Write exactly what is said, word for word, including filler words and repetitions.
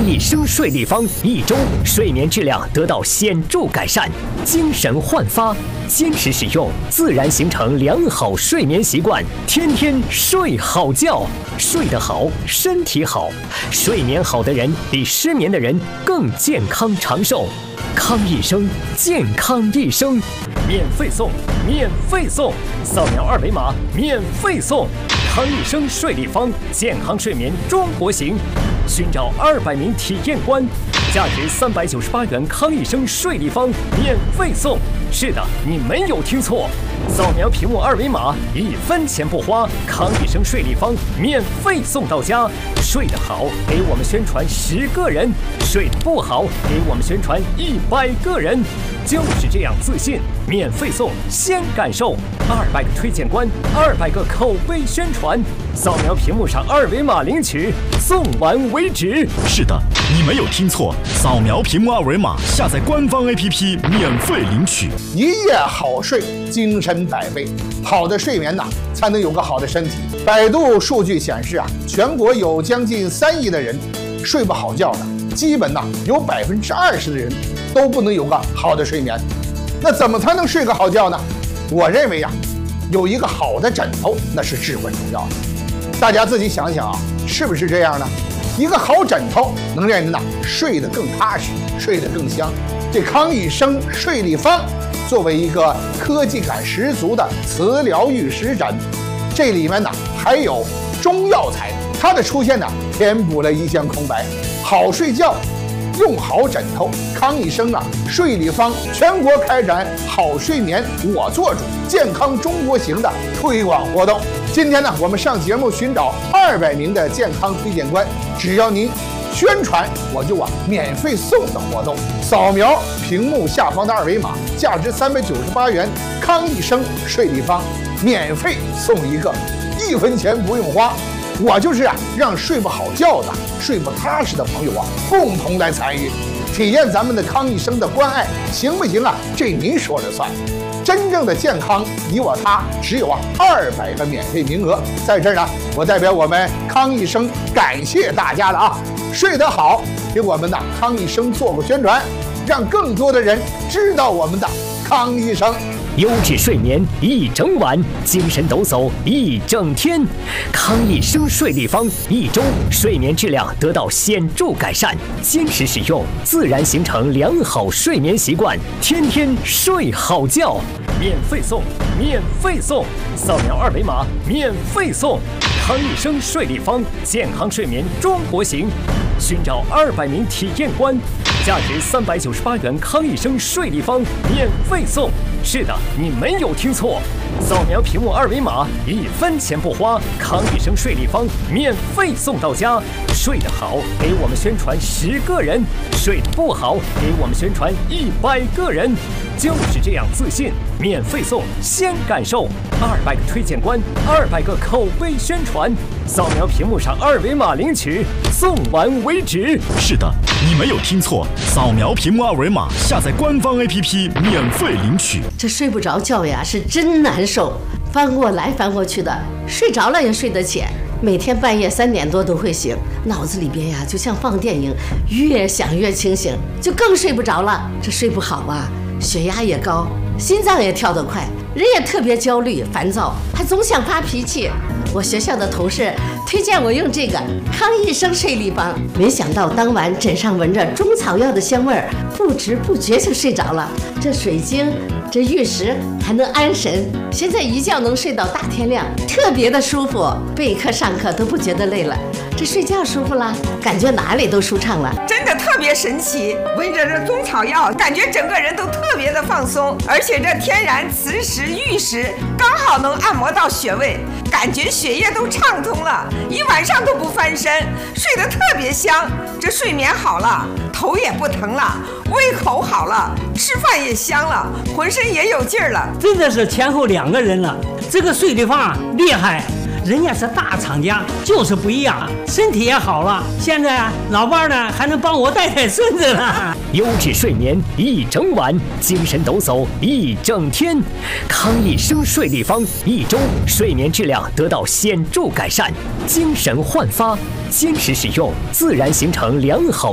益生睡立方，一周睡眠质量得到显著改善，精神焕发。坚持使用，自然形成良好睡眠习惯，天天睡好觉，睡得好，身体好。睡眠好的人比失眠的人更健康长寿。康益生，健康一生，免费送，免费送，扫描二维码免费送。康益生睡立方，健康睡眠中国行。寻找二百名体验官，价值三百九十八元康益生睡立方免费送。是的，你没有听错，扫描屏幕二维码，一分钱不花，康益生睡立方免费送到家。睡得好，给我们宣传十个人；睡得不好，给我们宣传一百个人。就是这样自信，免费送，先感受。二百个推荐官，二百个口碑宣传，扫描屏幕上二维码领取，送完为止。 是的，你没有听错，扫描屏幕二维码，下载官方 A P P 免费领取。 一夜好睡，精神百倍。好的睡眠呐，才能有个好的身体。百度数据显示啊，全国有将近三亿的人睡不好觉的，基本呐有百分之二十的人都不能有个好的睡眠。那怎么才能睡个好觉呢？我认为呀、啊，有一个好的枕头那是至关重要的。大家自己想想啊，是不是这样呢？一个好枕头能让人呐睡得更踏实，睡得更香。这康益生睡立方作为一个科技感十足的磁疗玉石枕，这里面呢还有中药材，它的出现呢填补了一项空白。好睡觉用好枕头，康益生啊睡立方全国开展好睡眠我做主健康中国行的推广活动。今天呢我们上节目寻找二百名的健康推荐官，只要您宣传，我就啊免费送的活动。扫描屏幕下方的二维码，价值三百九十八元康益生睡立方免费送一个，一分钱不用花。我就是啊让睡不好觉的、睡不踏实的朋友啊共同来参与，体验咱们的康益生的关爱，行不行啊？这您说了算。真正的健康你我他，只有啊二百个免费名额。在这儿呢，我代表我们康益生感谢大家了啊！睡得好，给我们的康益生做个宣传，让更多的人知道我们的康益生。 优质睡眠一整晚，精神抖擞一整天。康益生睡立方，一周睡眠质量得到显著改善，坚持使用，自然形成良好睡眠习惯，天天睡好觉。免费送，免费送，扫描二维码免费送。康益生睡立方，健康睡眠中国行。寻找二百名体验官，价值三百九十八元康益生睡立方免费送。是的，你没有听错，扫描屏幕二维码，一分钱不花，康益生睡立方免费送到家。睡得好，给我们宣传十个人；睡得不好，给我们宣传一百个人。就是这样自信，免费送，先感受。二百个推荐官，二百个口碑宣传，扫描屏幕上二维码领取，送完为止。 是的，你没有听错，扫描屏幕二维码，下载官方 A P P 免费领取。 这睡不着觉呀，是真难受，翻过来翻过去的，睡着了也睡得浅。每天半夜三点多都会醒，脑子里边呀就像放电影，越想越清醒，就更睡不着了。这睡不好啊，血压也高，心脏也跳得快，人也特别焦虑烦躁，还总想发脾气。我学校的同事推荐我用这个康益生睡立方，没想到当晚枕上闻着中草药的香味儿，不知不觉就睡着了。这水晶，这玉石还能安神，现在一觉能睡到大天亮，特别的舒服，备课上课都不觉得累了。这睡觉舒服了，感觉哪里都舒畅了， 真的特别神奇。闻着这中草药，感觉整个人都特别的放松，而且这天然磁石玉石刚好能按摩到穴位，感觉血液都畅通了，一晚上都不翻身，睡得特别香。这睡眠好了，头也不疼了，胃口好了，吃饭也香了，浑身也有劲儿了。 真的是前后两个人了，这个睡立方厉害。人家是大厂家，就是不一样，身体也好了。现在啊，老伴呢还能帮我带带孙子了。 优质睡眠一整晚，精神抖擞一整天。康益生睡立方，一周睡眠质量得到显著改善，精神焕发。坚持使用，自然形成良好